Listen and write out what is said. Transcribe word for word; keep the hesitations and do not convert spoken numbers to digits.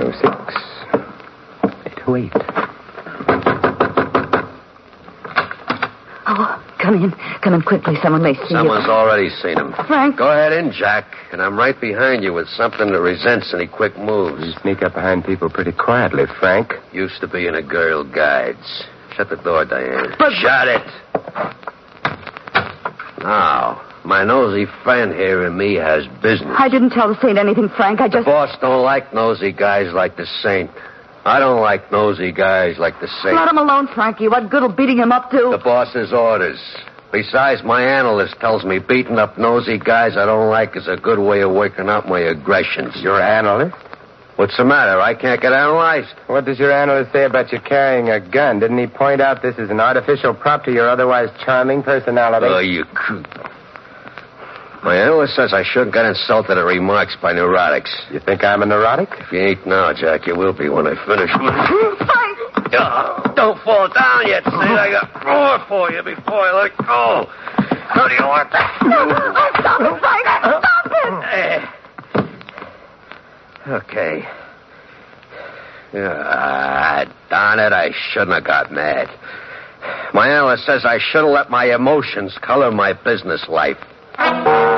oh six. eight oh eight. Oh, come in. Come in quickly. Someone may see Someone's you. Someone's already seen him. Frank. Go ahead in, Jack. And I'm right behind you with something that resents any quick moves. You sneak up behind people pretty quietly, Frank. Used to be in a Girl Guides. Shut the door, Diane. But... Shut it. Now, my nosy friend here and me has business. I didn't tell the Saint anything, Frank. I The just... boss don't like nosy guys like the Saint. I don't like nosy guys like the Saint. Let him alone, Frankie. What good'll beating him up do? The boss's orders. Besides, my analyst tells me beating up nosy guys I don't like is a good way of working out my aggressions. Your analyst? What's the matter? I can't get analyzed. What does your analyst say about you carrying a gun? Didn't he point out this is an artificial prop to your otherwise charming personality? Oh, you coot. My analyst says I shouldn't get insulted at remarks by neurotics. You think I'm a neurotic? If you ain't now, Jack, you will be when I finish. Frank! Oh, don't fall down yet, Sid. I got more for you before I let go. How do you want that? Oh, stop it, Frank! Stop it! Uh, okay. Ah, darn it, I shouldn't have got mad. My analyst says I should have let my emotions color my business life.